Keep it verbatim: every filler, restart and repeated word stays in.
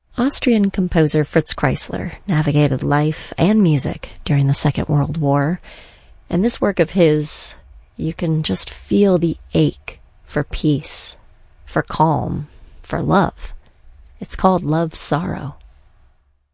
Austrian composer Fritz Kreisler navigated life and music during the Second World War, and this work of his, you can just feel the ache for peace, for calm, for love. It's called Love Sorrow.